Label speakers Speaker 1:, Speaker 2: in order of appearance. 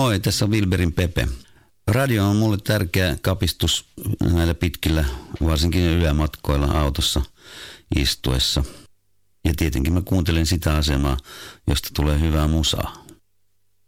Speaker 1: Moi, tässä on Wilberin Pepe. Radio on mulle tärkeä kapistus näillä pitkillä, varsinkin yömatkoilla autossa istuessa. Ja tietenkin mä kuuntelen sitä asemaa, josta tulee hyvää musaa.